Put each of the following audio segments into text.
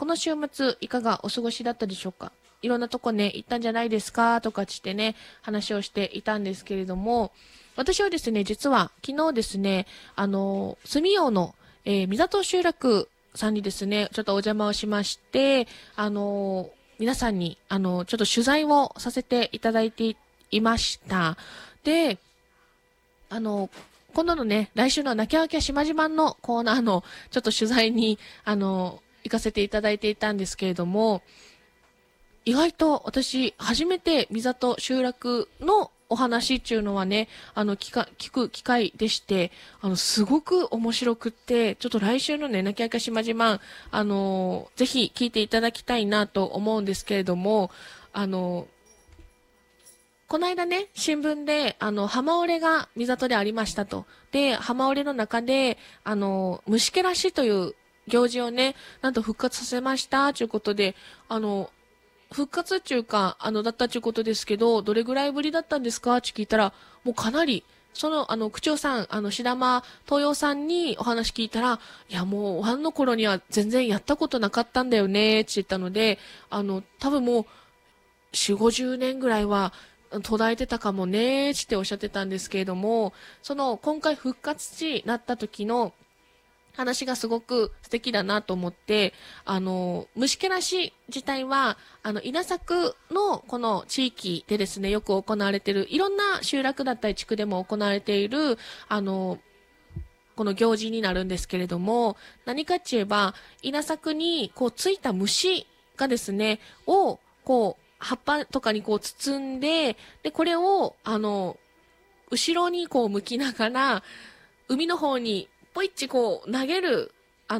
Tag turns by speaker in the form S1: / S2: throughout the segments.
S1: の週末いかがお過ごしだったでしょうか。いろんなとこね、行ったんじゃないですかとかしてね、話をしていたんですけれども、私はですね、実は昨日ですね、住用の、三里集落さんにですね、ちょっとお邪魔をしまして、皆さんに、ちょっと取材をさせていただいていました。で、今度のね、来週のなきゃわきゃ島自慢のコーナーの、ちょっと取材に、行かせていただいていたんですけれども、意外と私、初めて三里集落のお話っていうのはね、聞く機会でして、すごく面白くって、ちょっと来週のね、なきゃわきゃ島自慢、ぜひ聞いていただきたいなと思うんですけれども、この間ね、新聞で、浜折れが三里でありましたと。で、浜折れの中で、虫けらしという行事をね、なんと復活させました、ということで、復活っていうか、だったっていうことですけど、どれぐらいぶりだったんですかって聞いたら、もうかなり、区長さん、志玉東洋さんにお話聞いたら、いや、もう、おはんの頃には全然やったことなかったんだよね、って言ったので、多分もう、4、50年ぐらいは途絶えてたかもねっておっしゃってたんですけれども、今回復活しなった時の話がすごく素敵だなと思って、虫けらし自体は、稲作のこの地域でですね、よく行われている、いろんな集落だったり地区でも行われている、この行事になるんですけれども、何かって言えば、稲作にこうついた虫がですね、こう、葉っぱとかにこう包んで、で、これを、後ろにこう向きながら、海の方にポイッチこう投げる、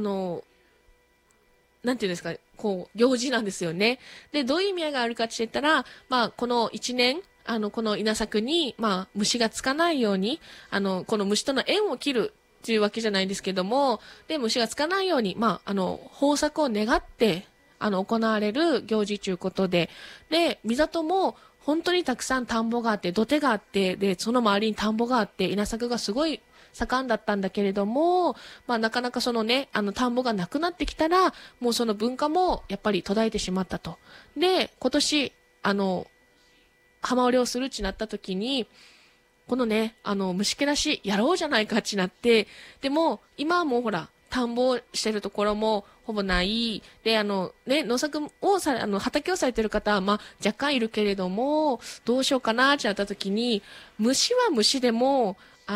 S1: なんていうんですか、こう、行事なんですよね。で、どういう意味合いがあるかって言ったら、まあ、この一年、この稲作に、まあ、虫がつかないように、この虫との縁を切るっていうわけじゃないんですけども、で、虫がつかないように、まあ、豊作を願って、行われる行事ということで、で、三里も、本当にたくさん田んぼがあって、土手があって、で、その周りに田んぼがあって、稲作がすごい盛んだったんだけれども、まあなかなかそのね、田んぼがなくなってきたら、もうその文化もやっぱり途絶えてしまったと。で、今年、浜折れをするってなった時に、このね、虫けらしやろうじゃないかってなって、でも、今はもうほら、田んぼしてるところもほぼない。で、ね、農作をされ、畑をされてる方は、まあ、若干いるけれども、どうしようかなってなった時に、虫は虫でも、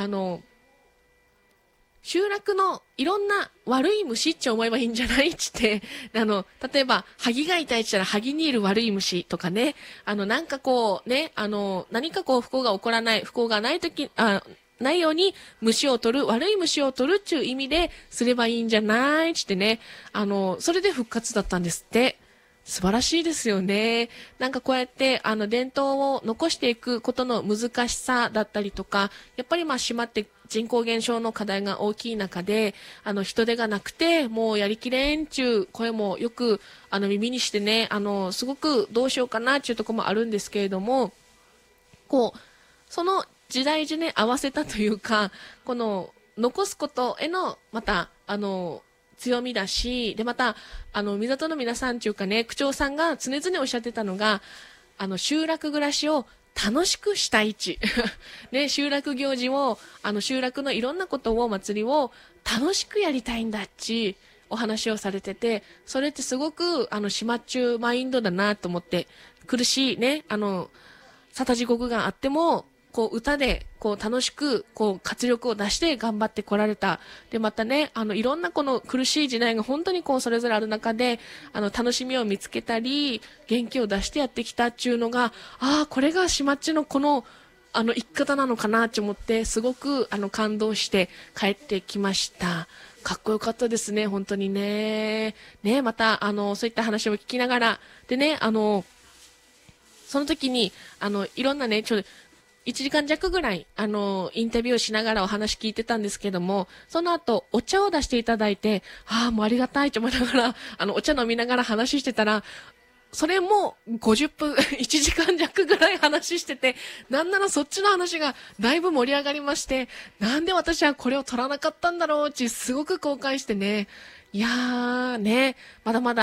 S1: 集落のいろんな悪い虫って思えばいいんじゃないって、例えば、ハギがいたいって言ったら、ハギにいる悪い虫とかね、なんかこう、ね、何かこう、不幸が起こらない、不幸がないとき、ないように虫を取る、悪い虫を取るっていう意味ですればいいんじゃないってね、それで復活だったんですって。素晴らしいですよね。なんかこうやって、伝統を残していくことの難しさだったりとか、やっぱりまあ島って人口減少の課題が大きい中で、人手がなくて、もうやりきれんちゅう声もよく、耳にしてね、すごくどうしようかなっていうところもあるんですけれども、こう、その時代にね、合わせたというか、この、残すことへの、また、強みだし、で、また、港の皆さんっていうかね、区長さんが常々おっしゃってたのが、集落暮らしを楽しくしたい位置。ね、集落行事を、集落のいろんなことを、祭りを楽しくやりたいんだっち、お話をされてて、それってすごく、島中マインドだなと思って、苦しいね、サタ地獄があっても、こう歌で、こう楽しく、こう活力を出して頑張ってこられた。で、またね、いろんなこの苦しい時代が本当にこうそれぞれある中で、楽しみを見つけたり、元気を出してやってきたっていうのが、ああ、これが島っちのこの、生き方なのかなって思って、すごく、感動して帰ってきました。かっこよかったですね、本当にね。ね、また、そういった話を聞きながら、でね、その時に、いろんなね、1時間弱ぐらい、インタビューをしながらお話聞いてたんですけども、その後、お茶を出していただいて、ああ、もうありがたいと思いながら、お茶飲みながら話してたら、それも50分、1時間弱ぐらい話してて、なんならそっちの話がだいぶ盛り上がりまして、なんで私はこれを取らなかったんだろうってすごく後悔してね。いやーね、まだまだ